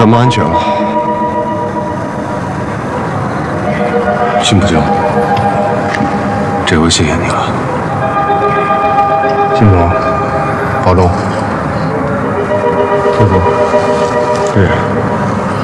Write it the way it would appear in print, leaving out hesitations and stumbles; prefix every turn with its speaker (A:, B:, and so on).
A: 咱们安全了。
B: 辛苦舅，这回谢谢你了。
A: 辛苦了，保重。
B: 叔叔，
A: 是。